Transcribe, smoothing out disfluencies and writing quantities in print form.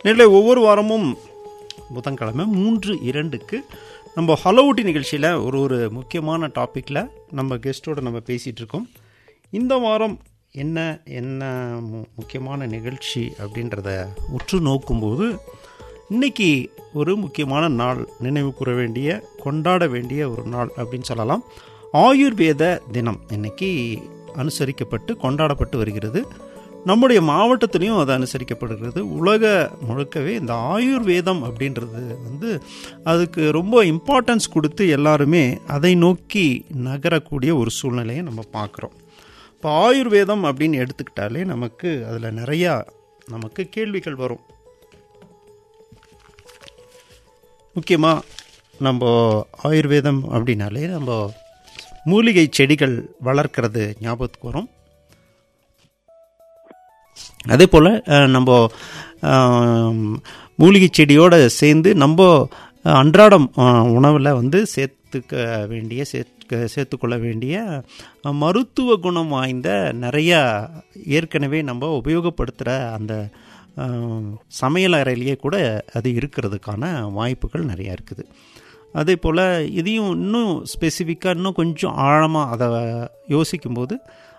நேரில் ஒவ்வொரு வாரமும் புதன்கிழமை 3:02 நம்ம ஹலோ ஊட்டி நிகழ்ச்சியில் ஒரு முக்கியமான டாப்பிக்கில் நம்ம கெஸ்ட்டோடு நம்ம பேசிகிட்டு இருக்கோம். இந்த வாரம் என்ன முக்கியமான நிகழ்ச்சி அப்படின்றத உற்று நோக்கும்போது இன்றைக்கி ஒரு முக்கியமான நாள், நினைவு கூற வேண்டிய, கொண்டாட வேண்டிய ஒரு நாள் அப்படின்னு சொல்லலாம். ஆயுர்வேத தினம் இன்றைக்கி அனுசரிக்கப்பட்டு கொண்டாடப்பட்டு வருகிறது. நம்முடைய மாவட்டத்திலையும் அது அனுசரிக்கப்படுகிறது. உலக முழுக்கவே இந்த ஆயுர்வேதம் அப்படின்றது அதுக்கு ரொம்ப இம்பார்ட்டன்ஸ் கொடுத்து எல்லாருமே அதை நோக்கி நகரக்கூடிய ஒரு சூழ்நிலையை நம்ம பார்க்குறோம். இப்போ ஆயுர்வேதம் அப்படின்னு எடுத்துக்கிட்டாலே நமக்கு அதில் நிறையா கேள்விகள் வரும். முக்கியமாக நம்ம ஆயுர்வேதம் அப்படின்னாலே நம்ம மூலிகை செடிகள் வளர்க்கிறது ஞாபகத்துக்கு வரும். அதே போல் நம்ம மூலிகை செடியோடு சேர்ந்து நம்ம அன்றாடம் உணவில் சேர்த்துக்கொள்ள வேண்டிய மருத்துவ குணம் வாய்ந்த நிறையா ஏற்கனவே நம்ம உபயோகப்படுத்துகிற அந்த சமையல் அறையிலேயே கூட அது இருக்கிறதுக்கான வாய்ப்புகள் நிறையா இருக்குது. அதே போல் இதையும் இன்னும் ஸ்பெசிஃபிக்காக இன்னும் கொஞ்சம் ஆழமாக அதை யோசிக்கும்போது